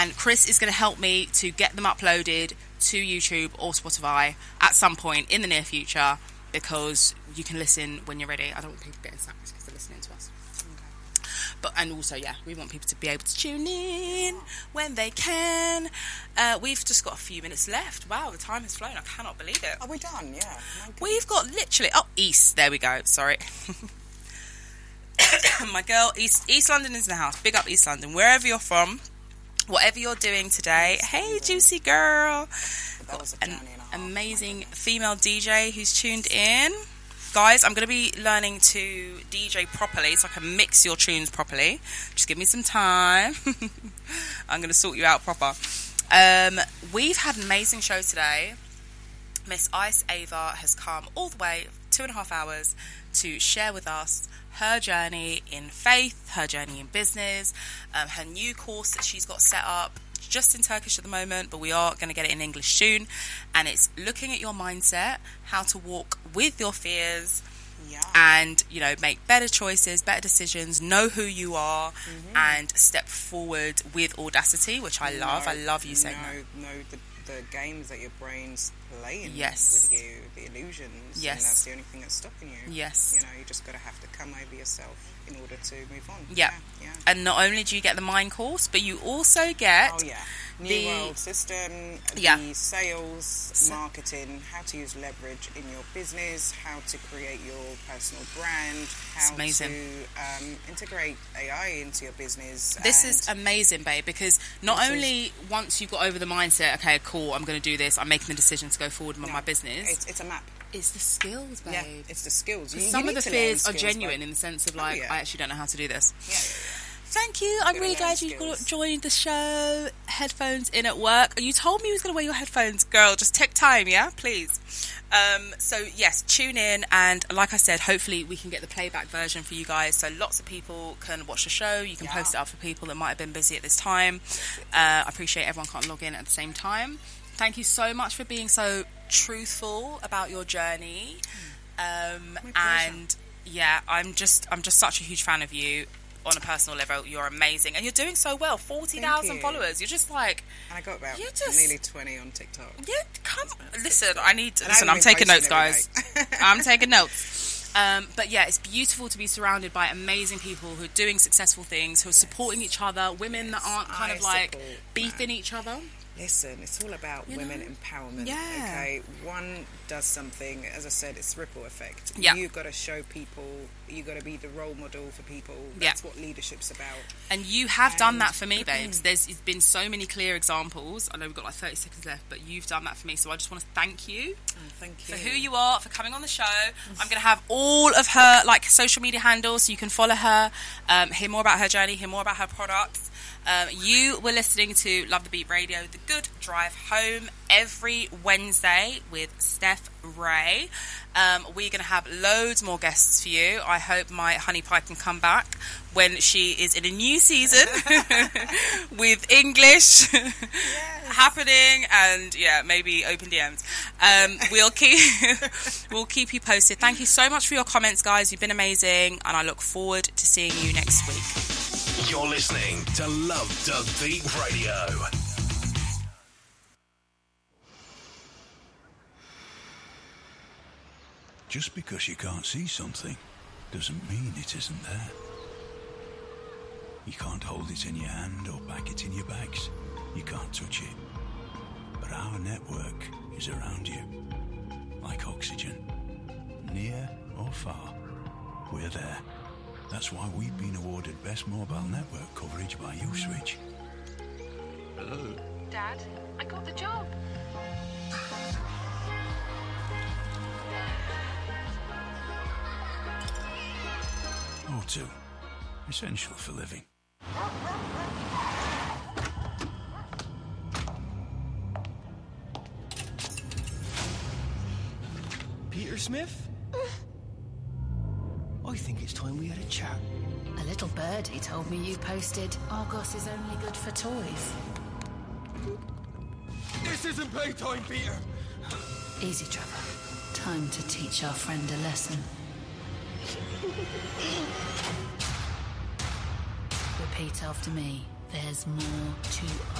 and Chris is going to help me to get them uploaded to YouTube or Spotify at some point in the near future, because you can listen when you're ready. I don't want people getting sacked because they're listening to us. But, and also, yeah, we want people to be able to tune in when they can. We've just got a few minutes left. Wow, the time has flown. I cannot believe it. Are we done? Yeah. We've got literally... Oh, East. There we go. Sorry. My girl, East London is in the house. Big up East London. Wherever you're from, whatever you're doing today. Hey, juicy girl. Got an amazing female DJ who's tuned in. Guys, I'm going to be learning to DJ properly so I can mix your tunes properly. Just give me some time. I'm going to sort you out proper. We've had an amazing show today. Miss Ice Ava has come all the way 2.5 hours to share with us her journey in faith, her journey in business, her new course that she's got set up. Just in Turkish at the moment, but we are going to get it in English soon, and it's looking at your mindset, how to walk with your fears, and, you know, make better choices, better decisions, know who you are, and step forward with audacity, which I love. I love you saying that. Know the games that your brain's playing Yes. with you, the illusions, Yes. and that's the only thing that's stopping you. Yes. You know, you just got to have to come over yourself in order to move on. Yeah. And not only do you get the mind course, but you also get New World System, the sales, marketing, how to use leverage in your business, how to create your personal brand, how to integrate AI into your business. This is amazing, babe, because not only once you've got over the mindset, okay, cool, I'm going to do this, I'm making the decision to go forward with my business. It's a map. It's the skills, babe. Yeah, it's the skills. Some of the fears are genuine in the sense of like, I actually don't know how to do this. Thank you. I'm really glad you joined the show. Headphones in at work. You told me you was going to wear your headphones. Girl, just take time, yeah? Please. So, yes, tune in. And like I said, hopefully we can get the playback version for you guys so lots of people can watch the show. You can post it up for people that might have been busy at this time. I appreciate everyone can't log in at the same time. Thank you so much for being so truthful about your journey. And, yeah, I'm just such a huge fan of you. On a personal level, you're amazing, and you're doing so well. 40,000 followers. You're just like, and I got about nearly 20 on TikTok. Yeah, listen. I'm taking notes, guys. I'm taking notes. But yeah, it's beautiful to be surrounded by amazing people who are doing successful things, who are supporting each other. Women that aren't kind of like beefing each other. Listen, it's all about women empowerment. Okay, one does something, as I said, it's ripple effect. You've got to show people, you've got to be the role model for people. That's what leadership's about. And you have done that for me, babes. There's been so many clear examples. I know we've got like 30 seconds left, but you've done that for me. So I just want to thank you, for who you are, for coming on the show. I'm going to have all of her like social media handles so you can follow her, hear more about her journey, hear more about her products. You were listening to Love the Beat Radio, The Good Drive Home, every Wednesday with Steph Ray. We're going to have loads more guests for you. I hope my honey pie can come back when she is in a new season with English happening and maybe open DMs. We'll keep you posted. Thank you so much for your comments, guys. You've been amazing, and I look forward to seeing you next week. You're listening to Love the Beat Radio. Just because you can't see something doesn't mean it isn't there. You can't hold it in your hand or pack it in your bags. You can't touch it. But our network is around you, like oxygen. Near or far, we're there. That's why we've been awarded Best Mobile Network Coverage by Uswitch. Hello? Dad, I got the job. O2. Essential for living. Peter Smith? I think it's time we had a chat. A little birdie told me you posted Argos is only good for toys. This isn't playtime, Peter. Easy, Trevor. Time to teach our friend a lesson. Repeat after me. There's more to